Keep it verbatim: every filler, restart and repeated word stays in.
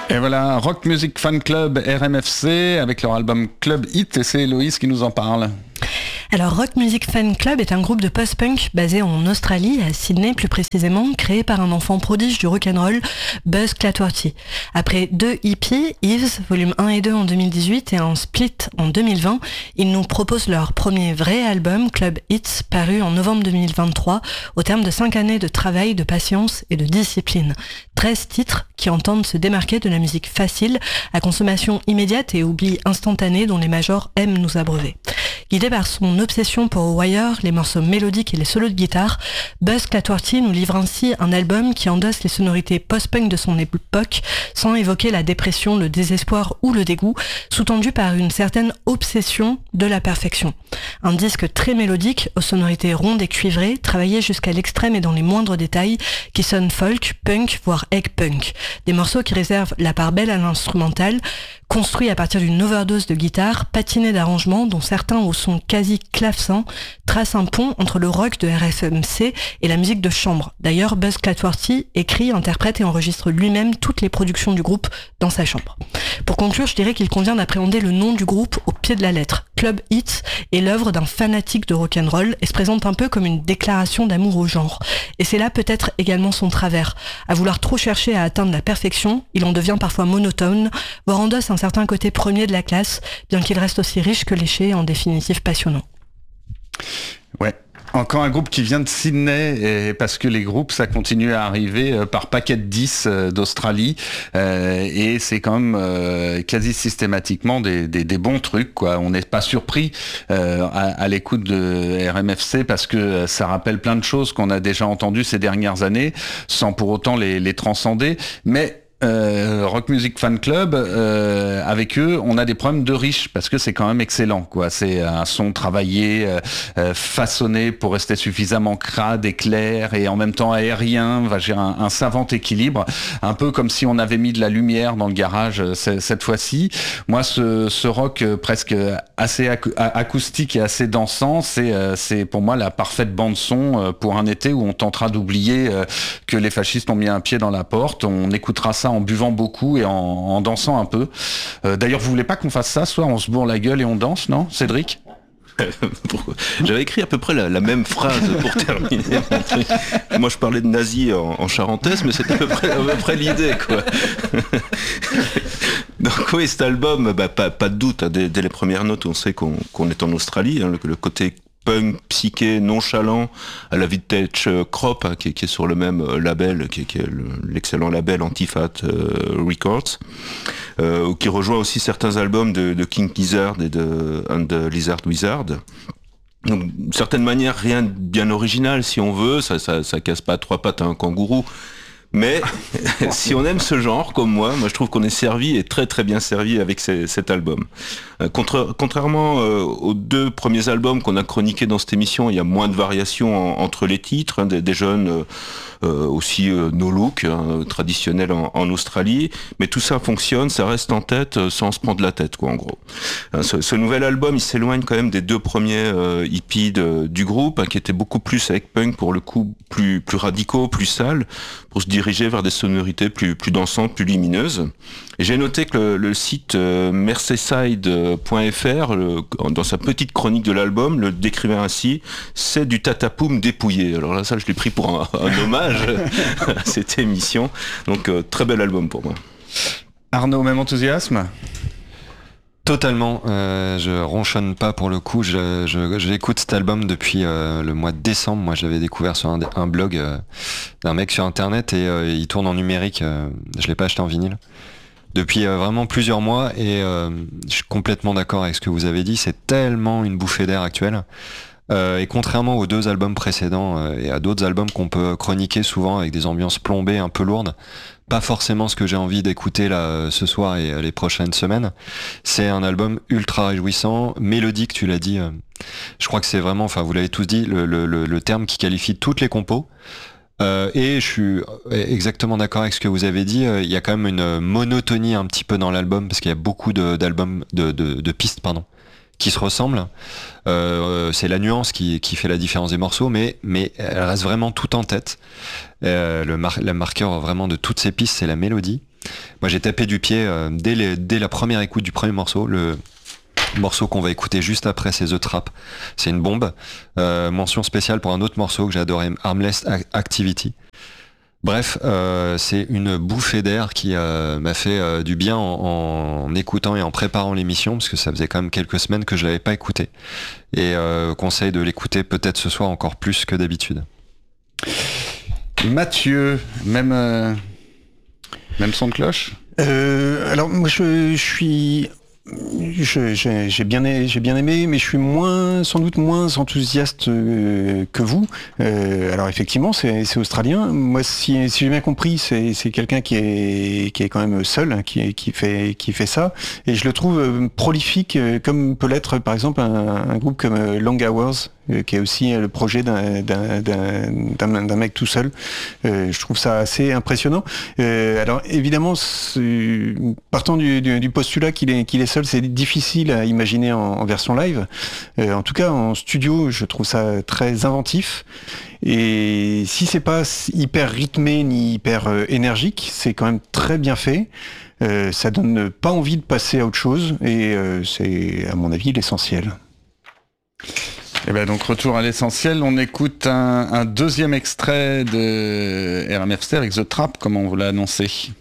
Et voilà, Rock Music Fan Club R M F C avec leur album Club Hit, et c'est Héloïse qui nous en parle. Alors Rock Music Fan Club est un groupe de post-punk basé en Australie, à Sydney plus précisément, créé par un enfant prodige du rock'n'roll, Buzz Clatworthy. Après deux E P, Eves, volume un et deux en deux mille dix-huit et un split en deux mille vingt, ils nous proposent leur premier vrai album, Club Hits, paru en novembre deux mille vingt-trois, au terme de cinq années de travail, de patience et de discipline. treize titres qui entendent se démarquer de la musique facile, à consommation immédiate et oubli instantané dont les majors aiment nous abreuver. Guidé par son obsession pour Wire, les morceaux mélodiques et les solos de guitare, Buzz Clatworthy nous livre ainsi un album qui endosse les sonorités post-punk de son époque, sans évoquer la dépression, le désespoir ou le dégoût, sous-tendu par une certaine obsession de la perfection. Un disque très mélodique, aux sonorités rondes et cuivrées, travaillé jusqu'à l'extrême et dans les moindres détails, qui sonne folk, punk, voire egg punk. Des morceaux qui réservent la part belle à l'instrumental, construit à partir d'une overdose de guitare, patinée d'arrangements dont certains au son quasi clavecin tracent un pont entre le rock de R F M C et la musique de chambre. D'ailleurs, Buzz Clatworthy écrit, interprète et enregistre lui-même toutes les productions du groupe dans sa chambre. Pour conclure, je dirais qu'il convient d'appréhender le nom du groupe au pied de la lettre. Club Hits est l'œuvre d'un fanatique de rock'n'roll et se présente un peu comme une déclaration d'amour au genre. Et c'est là peut-être également son travers. À vouloir trop chercher à atteindre la perfection, il en devient parfois monotone, voire endosse un certain côté premier de la classe, bien qu'il reste aussi riche que léché et en définitive passionnant. Ouais. Encore un groupe qui vient de Sydney, et parce que les groupes, ça continue à arriver par paquet de dix d'Australie, euh, et c'est quand même euh, quasi systématiquement des, des, des bons trucs, quoi. On n'est pas surpris euh, à, à l'écoute de R M F C parce que ça rappelle plein de choses qu'on a déjà entendues ces dernières années, sans pour autant les, les transcender, mais Euh, Rock Music Fan Club, euh, avec eux, on a des problèmes de riches parce que c'est quand même excellent, quoi. C'est un son travaillé, euh, façonné pour rester suffisamment crade et clair et en même temps aérien. Va gérer un, un savant équilibre, un peu comme si on avait mis de la lumière dans le garage cette fois-ci. Moi, ce, ce rock presque assez ac- acoustique et assez dansant, c'est, c'est pour moi la parfaite bande son pour un été où on tentera d'oublier que les fascistes ont mis un pied dans la porte. On écoutera ça en buvant beaucoup et en, en dansant un peu. Euh, d'ailleurs, vous voulez pas qu'on fasse ça, soit on se bourre la gueule et on danse, non, Cédric ? J'avais écrit à peu près la, la même phrase pour terminer mon truc. Moi, je parlais de nazis en, en charentaise, mais c'était à peu près, à peu près l'idée, quoi. Donc oui, cet album, bah, pas, pas de doute, hein, dès, dès les premières notes, on sait qu'on, qu'on est en Australie, hein, le, le côté punk, psyché, nonchalant, à la Vintage Crop, hein, qui, qui est sur le même label, qui, qui est le, l'excellent label Antifat euh, Records, euh, qui rejoint aussi certains albums de, de King Gizzard et de And the Lizard Wizard. Donc, d'une certaine manière, rien de bien original, si on veut, ça, ça, ça casse pas trois pattes à un kangourou. Mais si on aime ce genre, comme moi, moi je trouve qu'on est servi et très très bien servi avec ces, cet album. Euh, contre, contrairement euh, aux deux premiers albums qu'on a chroniqués dans cette émission, il y a moins de variations en, entre les titres, hein, des, des jeunes euh, euh, aussi euh, no look, hein, traditionnels en, en Australie, mais tout ça fonctionne, ça reste en tête euh, sans se prendre la tête, quoi, en gros. Euh, ce, ce nouvel album, il s'éloigne quand même des deux premiers euh, E P de, du groupe, hein, qui étaient beaucoup plus avec punk, pour le coup plus plus radicaux, plus sales, pour se diriger vers des sonorités plus plus dansantes, plus lumineuses. Et j'ai noté que le, le site euh, merseyside point f r, le, dans sa petite chronique de l'album, le décrivait ainsi: c'est du tatapoum dépouillé. Alors là, ça, je l'ai pris pour un, un hommage à cette émission. Donc, euh, très bel album pour moi. Arnaud, même enthousiasme ? Totalement, euh, je ronchonne pas pour le coup, je, je, j'écoute cet album depuis euh, le mois de décembre. Moi je l'avais découvert sur un, un blog euh, d'un mec sur internet et euh, il tourne en numérique, euh, je l'ai pas acheté en vinyle depuis euh, vraiment plusieurs mois et euh, je suis complètement d'accord avec ce que vous avez dit, c'est tellement une bouffée d'air actuelle. Euh, et contrairement aux deux albums précédents euh, et à d'autres albums qu'on peut chroniquer souvent avec des ambiances plombées un peu lourdes, pas forcément ce que j'ai envie d'écouter là ce soir et euh, les prochaines semaines. C'est un album ultra réjouissant, mélodique, tu l'as dit. Euh, je crois que c'est vraiment, enfin vous l'avez tous dit, le, le, le, le terme qui qualifie toutes les compos. Euh, et je suis exactement d'accord avec ce que vous avez dit. Il y a quand même une monotonie un petit peu dans l'album parce qu'il y a beaucoup de, d'albums, de, de, de pistes, pardon, qui se ressemblent. Euh, c'est la nuance qui, qui fait la différence des morceaux, mais, mais elle reste vraiment tout en tête. Euh, le, mar- le marqueur vraiment de toutes ces pistes, c'est la mélodie. moi j'ai tapé du pied euh, dès, les, dès la première écoute du premier morceau. Le morceau qu'on va écouter juste après, c'est The Trap. C'est une bombe. Euh, mention spéciale pour un autre morceau que j'ai adoré, Armless Activity. Bref, euh, c'est une bouffée d'air qui euh, m'a fait euh, du bien en, en écoutant et en préparant l'émission, parce que ça faisait quand même quelques semaines que je l'avais pas écouté. Et euh, conseille de l'écouter peut-être ce soir encore plus que d'habitude. Mathieu, même, euh, même son de cloche euh, Alors moi je, je suis... Je, j'ai, j'ai, bien, j'ai bien aimé, mais je suis moins, sans doute moins enthousiaste euh, que vous. Euh, alors effectivement, c'est, c'est australien. Moi, si, si j'ai bien compris, c'est, c'est quelqu'un qui est, qui est quand même seul, hein, qui, qui, fait, qui fait ça. Et je le trouve euh, prolifique, euh, comme peut l'être par exemple un, un groupe comme euh, Long Hours, euh, qui est aussi euh, le projet d'un, d'un, d'un, d'un, d'un mec tout seul. Euh, je trouve ça assez impressionnant. Euh, alors évidemment, partant du, du, du postulat qu'il est, qu'il est seul, c'est difficile à imaginer en, en version live. Euh, en tout cas, en studio, je trouve ça très inventif. Et si c'est pas hyper rythmé ni hyper euh, énergique, c'est quand même très bien fait. Euh, ça donne pas envie de passer à autre chose. Et euh, c'est, à mon avis, l'essentiel. Et ben donc retour à l'essentiel, on écoute un, un deuxième extrait de R M F Ster avec The Trap, comme on vous l'a annoncé.